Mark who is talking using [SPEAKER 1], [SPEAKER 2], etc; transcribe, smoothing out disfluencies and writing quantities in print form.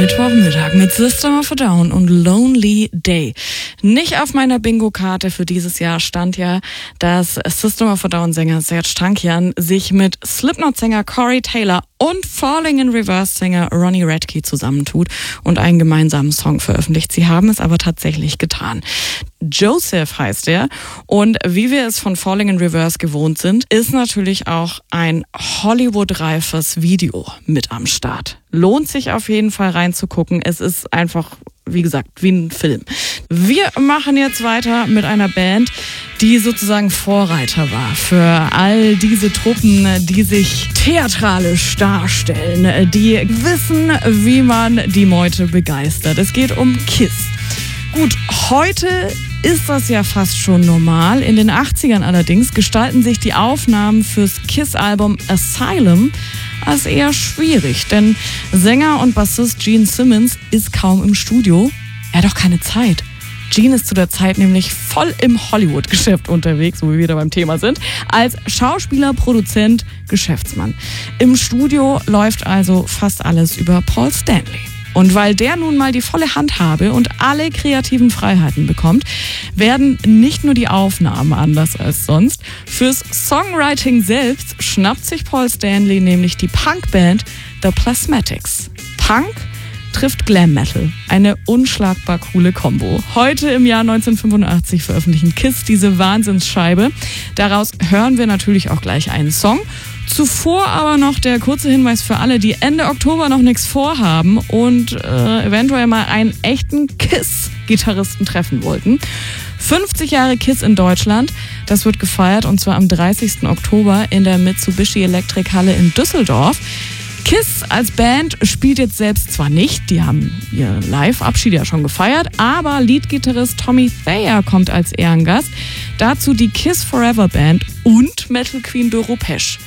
[SPEAKER 1] Mittwochmittag mit System of a Down und Lonely Day. Nicht auf meiner Bingo-Karte für dieses Jahr stand ja, dass System of a Down-Sänger Serj Tankian sich mit Slipknot-Sänger Corey Taylor und Falling in Reverse-Sänger Ronnie Radke zusammentut und einen gemeinsamen Song veröffentlicht. Sie haben es aber tatsächlich getan. Joseph heißt er, und wie wir es von Falling in Reverse gewohnt sind, ist natürlich auch ein Hollywood-reifes Video mit am Start. Lohnt sich auf jeden Fall reinzugucken. Es ist einfach, wie gesagt, wie ein Film. Wir machen jetzt weiter mit einer Band, die sozusagen Vorreiter war für all diese Truppen, die sich theatralisch darstellen, die wissen, wie man die Meute begeistert. Es geht um Kiss. Gut, heute ist das ja fast schon normal. In den 80ern allerdings gestalten sich die Aufnahmen fürs Kiss-Album Asylum als eher schwierig, denn Sänger und Bassist Gene Simmons ist kaum im Studio. Er hat auch keine Zeit. Gene ist zu der Zeit nämlich voll im Hollywood-Geschäft unterwegs, wo wir wieder beim Thema sind, als Schauspieler, Produzent, Geschäftsmann. Im Studio läuft also fast alles über Paul Stanley. Und weil der nun mal die volle Handhabe und alle kreativen Freiheiten bekommt, werden nicht nur die Aufnahmen anders als sonst. Fürs Songwriting selbst schnappt sich Paul Stanley nämlich die Punkband The Plasmatics. Punk trifft Glam Metal. Eine unschlagbar coole Kombo. Heute im Jahr 1985 veröffentlichen Kiss diese Wahnsinnsscheibe. Daraus hören wir natürlich auch gleich einen Song. Zuvor aber noch der kurze Hinweis für alle, die Ende Oktober noch nichts vorhaben und eventuell mal einen echten Kiss-Gitarristen treffen wollten. 50 Jahre Kiss in Deutschland, das wird gefeiert, und zwar am 30. Oktober in der Mitsubishi Electric Halle in Düsseldorf. Kiss als Band spielt jetzt selbst zwar nicht, die haben ihr Live-Abschied ja schon gefeiert, aber Leadgitarrist Tommy Thayer kommt als Ehrengast. Dazu die Kiss Forever Band und Metal Queen Doro Pesch.